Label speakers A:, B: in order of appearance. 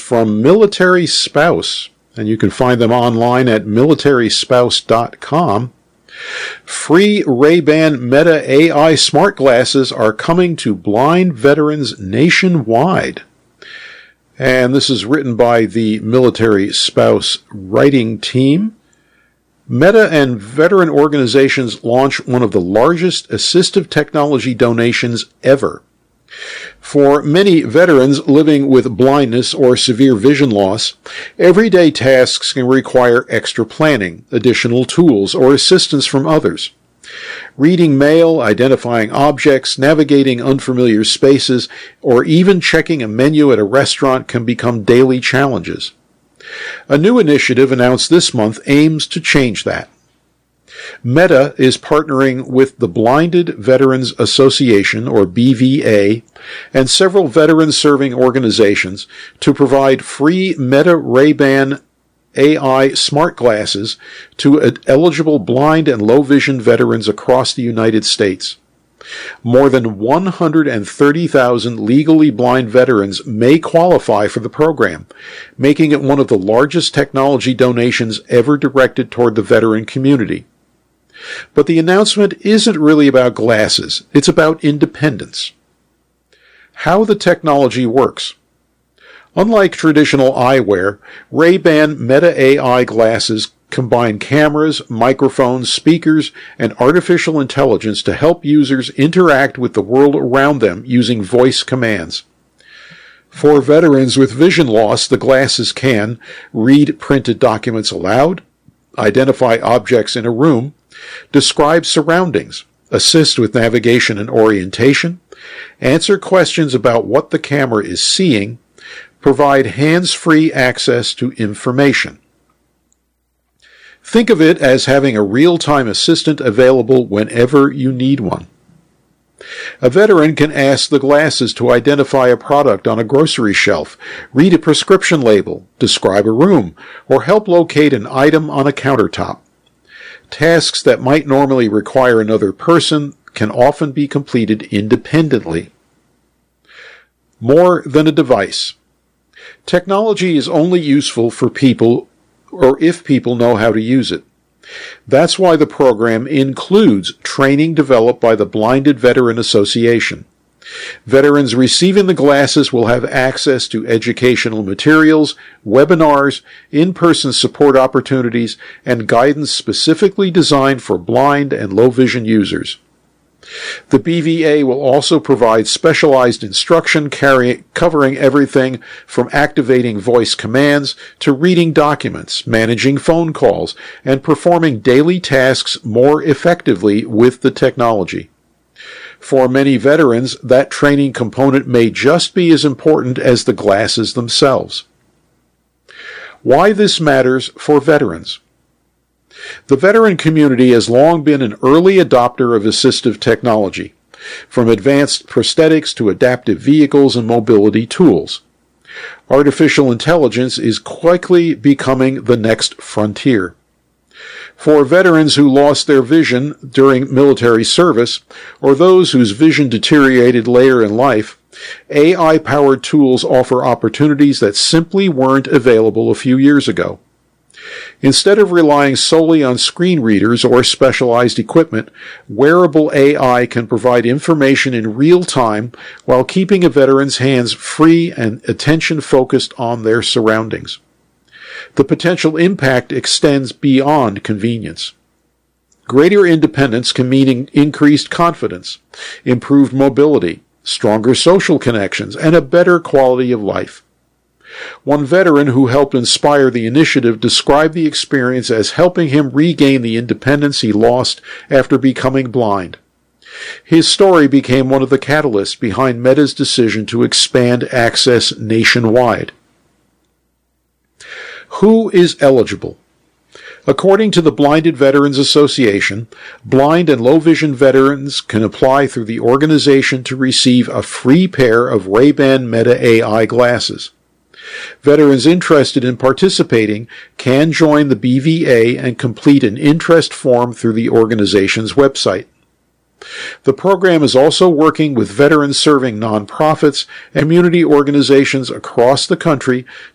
A: from Military Spouse, and you can find them online at militaryspouse.com. Free Ray-Ban Meta AI smart glasses are coming to blind veterans nationwide. And this is written by the Military Spouse writing team. Meta and veteran organizations launch one of the largest assistive technology donations ever. For many veterans living with blindness or severe vision loss, everyday tasks can require extra planning, additional tools, or assistance from others. Reading mail, identifying objects, navigating unfamiliar spaces, or even checking a menu at a restaurant can become daily challenges. A new initiative announced this month aims to change that. Meta is partnering with the Blinded Veterans Association, or BVA, and several veteran-serving organizations to provide free Meta Ray-Ban AI smart glasses to eligible blind and low-vision veterans across the United States. More than 130,000 legally blind veterans may qualify for the program, making it one of the largest technology donations ever directed toward the veteran community. But the announcement isn't really about glasses. It's about independence. How the technology works. Unlike traditional eyewear, Ray-Ban Meta AI glasses combine cameras, microphones, speakers, and artificial intelligence to help users interact with the world around them using voice commands. For veterans with vision loss, the glasses can read printed documents aloud, identify objects in a room, describe surroundings, assist with navigation and orientation, answer questions about what the camera is seeing, provide hands-free access to information. Think of it as having a real-time assistant available whenever you need one. A veteran can ask the glasses to identify a product on a grocery shelf, read a prescription label, describe a room, or help locate an item on a countertop. Tasks that might normally require another person can often be completed independently. More than a device. Technology is only useful for people or if people know how to use it. That's why the program includes training developed by the Blinded Veteran Association. Veterans receiving the glasses will have access to educational materials, webinars, in-person support opportunities, and guidance specifically designed for blind and low-vision users. The BVA will also provide specialized instruction covering everything from activating voice commands to reading documents, managing phone calls, and performing daily tasks more effectively with the technology. For many veterans, that training component may just be as important as the glasses themselves. Why this matters for veterans. The veteran community has long been an early adopter of assistive technology, from advanced prosthetics to adaptive vehicles and mobility tools. Artificial intelligence is quickly becoming the next frontier. For veterans who lost their vision during military service, or those whose vision deteriorated later in life, AI-powered tools offer opportunities that simply weren't available a few years ago. Instead of relying solely on screen readers or specialized equipment, wearable AI can provide information in real time while keeping a veteran's hands free and attention focused on their surroundings. The potential impact extends beyond convenience. Greater independence can mean increased confidence, improved mobility, stronger social connections, and a better quality of life. One veteran who helped inspire the initiative described the experience as helping him regain the independence he lost after becoming blind. His story became one of the catalysts behind Meta's decision to expand access nationwide. Who is eligible? According to the Blinded Veterans Association, blind and low-vision veterans can apply through the organization to receive a free pair of Ray-Ban Meta AI glasses. Veterans interested in participating can join the BVA and complete an interest form through the organization's website. The program is also working with veterans-serving nonprofits and community organizations across the country